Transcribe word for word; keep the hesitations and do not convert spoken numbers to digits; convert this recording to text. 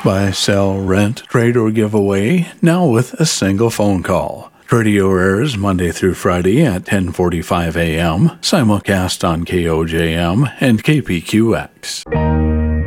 Buy, sell, rent, trade, or give away, now with a single phone call. Radio airs Monday through Friday at ten forty-five a.m., simulcast on K O J M and K P Q X.